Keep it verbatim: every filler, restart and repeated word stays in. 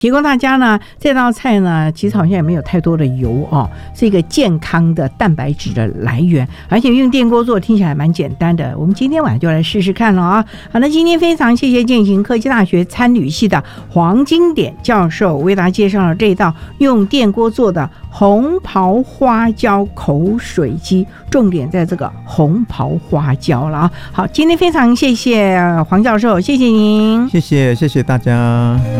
提供大家呢，这道菜呢，其实好像也没有太多的油哦，是一个健康的蛋白质的来源，而且用电锅做听起来蛮简单的。我们今天晚上就来试试看了啊！好，那今天非常谢谢健行科技大学餐旅系的黄金典教授为大家介绍了这道用电锅做的红袍花椒口水鸡，重点在这个红袍花椒了啊！好，今天非常谢谢黄教授，谢谢您， 谢谢谢谢大家。